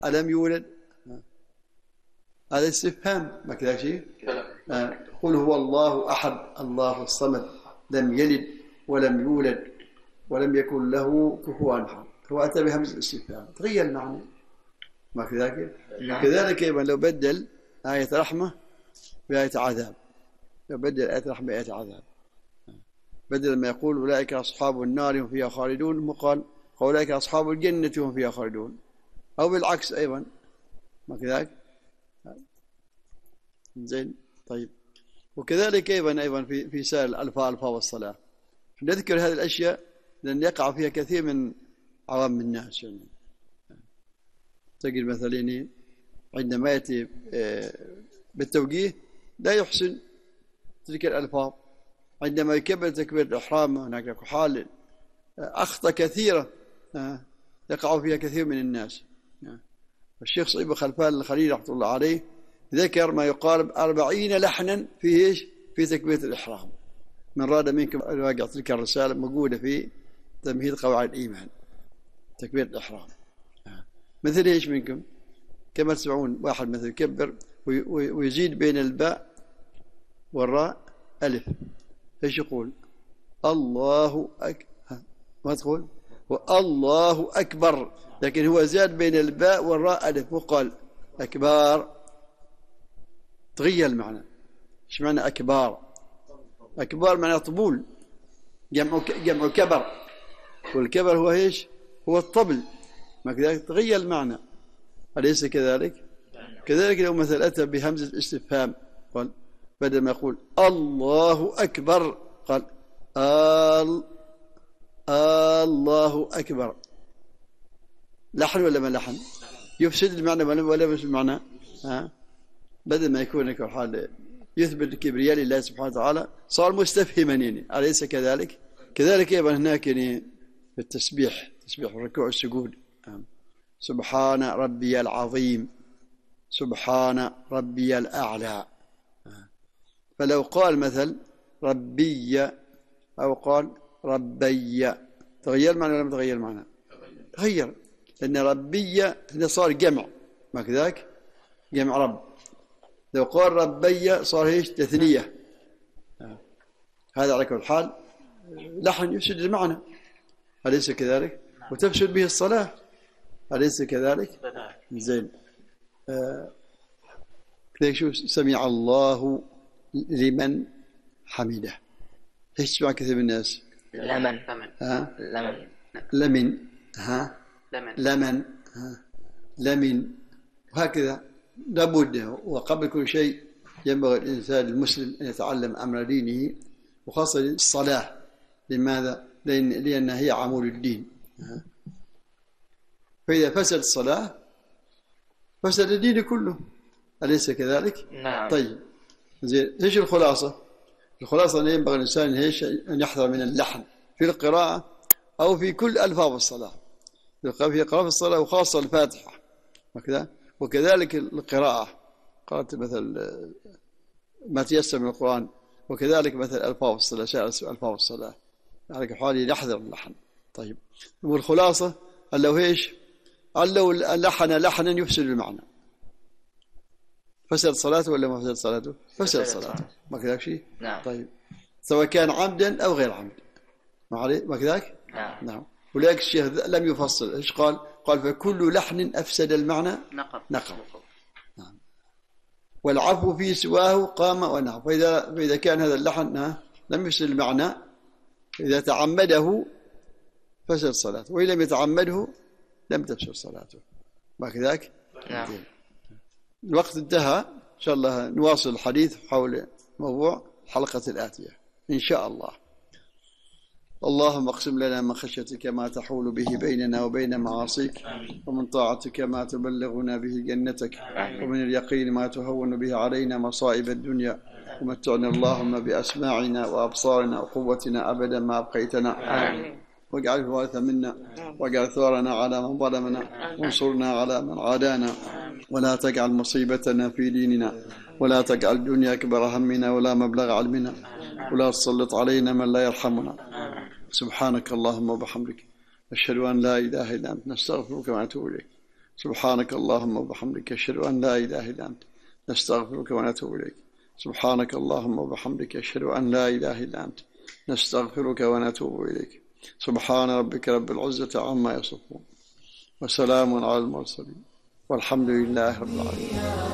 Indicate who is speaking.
Speaker 1: ألم يولد؟ هذا استفهام، ما كذا شيء. قل هو الله أحد الله الصمد لم يلد ولم يولد ولم يكن له كفوا أحد. هو أتى بهمزة الاستفهام، تغير المعنى، ما كذلك؟ كذلك أيضا لو بدل آية رحمة بآية عذاب، لو بدل آية رحمة بآية عذاب، بدل ما يقول أولئك أصحاب النار هم فيها خالدون وقال أولئك أصحاب الجنة هم فيها خالدون، أو بالعكس أيضا، ما كذلك؟ زين. طيب، وكذلك أيضا في سائر الألفاظ والصلاة نذكر هذه الأشياء لأن يقع فيها كثير من عوام الناس. يعني تجد مثلا عندما يأتي بالتوجيه لا يحسن تلك الألفاظ، عندما يكبر تكبير الإحرام هناك حال أخطاء كثيرة يقع فيها كثير من الناس. الشيخ صعيب خلفان الخليل رحمة الله عليه ذكر ما يقارب 40 لحنا في إيش؟ في تكبيرة الإحرام. من راد منكم أن يراجع تلك الرسالة موجودة في تمهيد قواعد الإيمان، تكبيرة الإحرام. مثل إيش منكم؟ كما تسمعون واحد مثل يكبر ويزيد بين الباء والراء ألف، إيش يقول؟ الله ما تقول؟ والله أكبر، لكن هو زاد بين الباء والراء ألف وقال أكبر، تغير المعنى. إيش معنى أكبر؟ أكبر معنى طبول، جمع كبر، والكبر هو إيش؟ هو الطبل، ما كذلك؟ تغير المعنى، أليس كذلك؟ كذلك لو مثل أتى بهمزة الاستفهام قال بدل ما يقول الله أكبر قال الله أكبر، لحن ولا ما لحن؟ يفسد المعنى ولا يفسد المعنى؟ بدل ما يكون هناك حال يثبت الكبرياء لله سبحانه وتعالى صار مستفهما، يعني أليس كذلك؟ كذلك أيضا هناك يعني في التسبيح، تسبيح الركوع والسجود، سبحان ربي العظيم، سبحان ربي الأعلى. فلو قال مثل ربي أو قال ربي تغير معنى ولا ما تغير معنى؟ تغير، لأن ربي هنا صار جمع، ما كذلك؟ جمع رب. لو قال ربي صار ايش؟ تثنية. هذا على كل حال لحن يفسد المعنى، أليس كذلك؟ وتفسد به الصلاة، أليس كذلك؟ زين. كذلك شوف سمع الله لمن حمده، ايش تسمع كثير من الناس؟
Speaker 2: لمن
Speaker 1: لمن لمن لمن، وهكذا لابد. وقبل كل شيء ينبغي الإنسان المسلم أن يتعلم أمر دينه، وخاصة الصلاة. لماذا؟ لأنها هي عمود الدين. فإذا فسد الصلاة فسد الدين كله، أليس كذلك؟
Speaker 2: نعم.
Speaker 1: طيب زين، ايش الخلاصة؟ الخلاصة أن ينبغي الإنسان أن يحذر من اللحن في القراءة أو في كل ألفاظ الصلاة، في قراءة الصلاة وخاصة الفاتحة وكذا. وكذلك القراءة، قرأت مثل ما تيسر من القرآن، وكذلك مثل ألفاظ الصلاة، سائر ألفاظ الصلاة، على حال يحذر اللحن. طيب، والخلاصة أن لو ايش؟ أن لو لحن لحنا يفسد المعنى، فسد صلاته ولا ما فسد صلاته؟ فسد صلاته، ما كذلك شيء؟
Speaker 2: نعم.
Speaker 1: طيب، سواء كان عمدا أو غير عمد، ما كذلك؟
Speaker 2: نعم.
Speaker 1: نعم. ولذلك الشيخ لم يفصل، ايش قال؟ قال فكل لحن أفسد المعنى نقض. نعم. والعفو في سواه قام ونحو. فإذا كان هذا اللحن لم يفسد المعنى، إذا تعمده فسد صلاته، وإن لم يتعمده لم تفسد صلاته، ما كذلك؟
Speaker 2: نعم.
Speaker 1: الوقت انتهى، إن شاء الله نواصل الحديث حول موضوع الحلقة الآتية إن شاء الله. اللهم اقسم لنا من خشيتك ما تحول به بيننا وبين معاصيك، ومن طاعتك ما تبلغنا به جنتك، ومن اليقين ما تهون به علينا مصائب الدنيا، ومتعنا اللهم بأسماعنا وأبصارنا وقوتنا أبدا ما أبقيتنا، واجعل الوارث منا، واجعل ثارنا على من ظلمنا، وانصرنا على من عادانا، ولا تجعل مصيبتنا في ديننا، ولا تجعل الدنيا أكبر همنا ولا مبلغ علمنا، ولا تسلط علينا من لا يرحمنا. سبحانك اللهم وبحمدك، أشهد أن لا إله إلا أنت، نستغفرك ونتوب إليك. سبحانك اللهم وبحمدك أشهد أن لا إله إلا أنت نستغفرك ونتوب إليك. سبحانك اللهم وبحمدك أشهد أن لا إله إلا أنت نستغفرك ونتوب إليك. سبحان ربك رب العزة عما يصفون وسلام على المرسلين والحمد لله رب العالمين.